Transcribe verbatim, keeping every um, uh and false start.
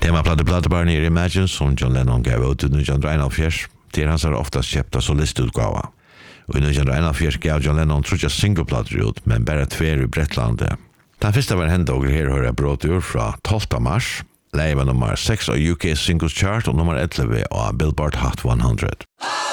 Temaplatte plattebarn er Imagine som John Lennon gav ut i nittonhundraeinoghálvfjerðs. Det er hans er oftast kjøpta solistutgava. Og i nittonhundraeinoghálvfjerðs gav John Lennon trutja singleplatter ut, men bare tver i Bretlandet. Den første var hendt og her hører jeg brått ur fra tolvte mars. Leie var nummer seks av U K Singles Chart og nummer elleve av Billboard Hot hundre.